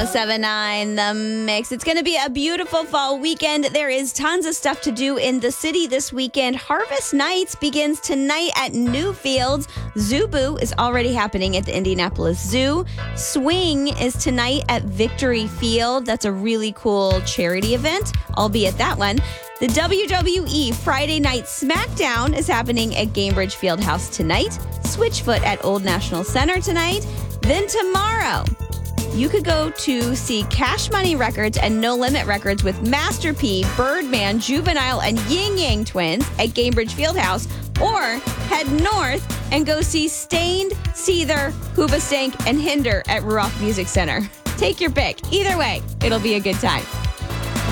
1079 The Mix. It's going to be a beautiful fall weekend. There is tons of stuff to do in the city this weekend. Harvest Nights begins tonight at Newfields. Zubu is already happening at the Indianapolis Zoo. Swing is tonight at Victory Field. That's a really cool charity event. I'll be at that one. The WWE Friday Night SmackDown is happening at Gainbridge Fieldhouse tonight. Switchfoot at Old National Center tonight. Then tomorrow, you could go to see Cash Money Records and No Limit Records with Master P, Birdman, Juvenile, and Ying Yang Twins at Gainbridge Fieldhouse, or head north and go see Stained, Seether, Hoobastank, and Hinder at Ruoff Music Center. Take your pick. Either way, it'll be a good time.